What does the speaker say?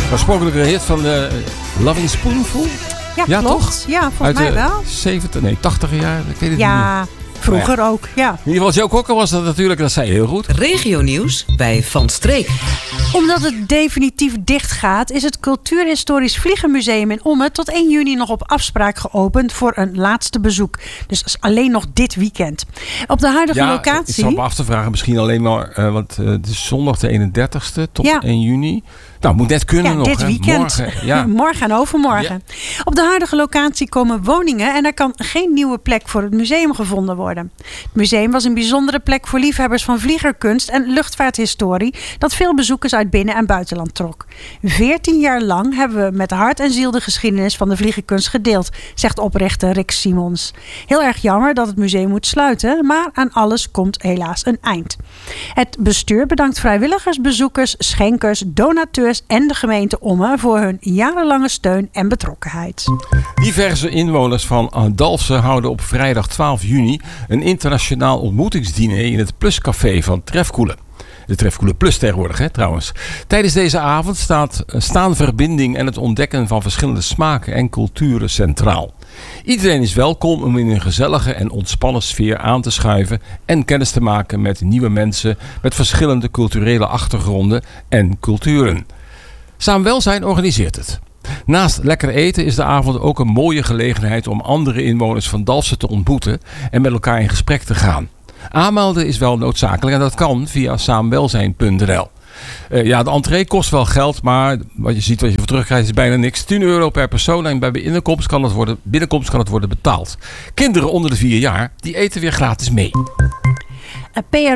Oorspronkelijke hit van de Loving Spoonful. Ja, klopt. Toch? Ja, volgens mij wel. 80 jaar. Ik weet het niet Ja, meer. vroeger ook. Ja. In ieder geval, Joe Cocker was dat natuurlijk. Dat zei je heel goed. Regionieuws bij Van Streek. Omdat het definitief dicht gaat, is het Cultuurhistorisch Vliegenmuseum in Ommen tot 1 juni nog op afspraak geopend voor een laatste bezoek. Dus dat is alleen nog dit weekend. Op de huidige locatie... Ik zat me af te vragen, misschien alleen maar, want het is zondag de 31ste tot 1 juni. Nou, moet net kunnen nog. Dit weekend. Morgen, morgen en overmorgen. Ja. Op de huidige locatie komen woningen en er kan geen nieuwe plek voor het museum gevonden worden. Het museum was een bijzondere plek voor liefhebbers van vliegerkunst en luchtvaarthistorie dat veel bezoekers uit binnen- en buitenland trok. 14 jaar lang hebben we met hart en ziel de geschiedenis van de vliegerkunst gedeeld, zegt oprichter Rick Simons. Heel erg jammer dat het museum moet sluiten, maar aan alles komt helaas een eind. Het bestuur bedankt vrijwilligers, bezoekers, schenkers, donateurs en de gemeente Ommen voor hun jarenlange steun en betrokkenheid. Diverse inwoners van Dalfsen houden op vrijdag 12 juni een internationaal ontmoetingsdiner in het Pluscafé van Trefkoelen. De Trefkoelen Plus tegenwoordig, trouwens. Tijdens deze avond staan verbinding en het ontdekken van verschillende smaken en culturen centraal. Iedereen is welkom om in een gezellige en ontspannen sfeer aan te schuiven en kennis te maken met nieuwe mensen met verschillende culturele achtergronden en culturen. Saamwelzijn organiseert het. Naast lekker eten is de avond ook een mooie gelegenheid om andere inwoners van Dalfsen te ontmoeten en met elkaar in gesprek te gaan. Aanmelden is wel noodzakelijk en dat kan via saamwelzijn.nl. De entree kost wel geld, maar wat je ziet wat je voor terugkrijgt is bijna niks. €10 per persoon en bij binnenkomst kan het worden betaald. Kinderen onder de 4 jaar die eten weer gratis mee. PR